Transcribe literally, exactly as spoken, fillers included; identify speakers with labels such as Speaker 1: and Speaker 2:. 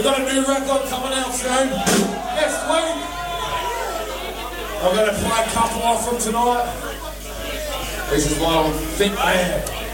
Speaker 1: got a new record coming out soon. Next week. I'm going to play a couple off from tonight. This is one on Think Man.